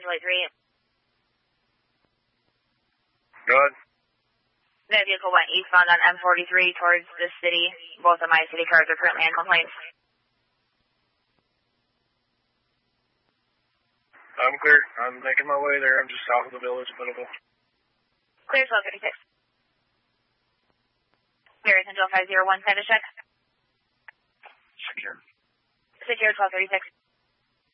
Light 3. Good. That vehicle went eastbound on M43 towards the city. Both of my city cars are currently on complaints. I'm clear. I'm making my way there. I'm just south of the village of Middleville. Clear 1236. Clear Central 501, status check. Secure. Secure 1236.